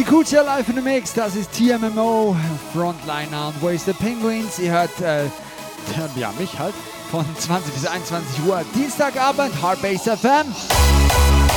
Kutscher live in the Mix, das ist TMMO, Frontliner und Wasted Penguins. Ihr hört, ja, mich halt, von 20 bis 21 Uhr, Dienstagabend, Hardbase FM.